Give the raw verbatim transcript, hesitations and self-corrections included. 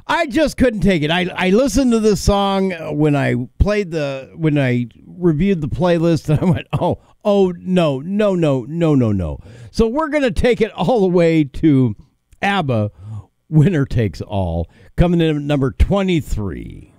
I just couldn't take it. I I listened to this song when I played the when I reviewed the playlist, and I went, oh oh no no no no no no. So we're gonna take it all the way to ABBA, Winner Takes All, coming in at number twenty-three.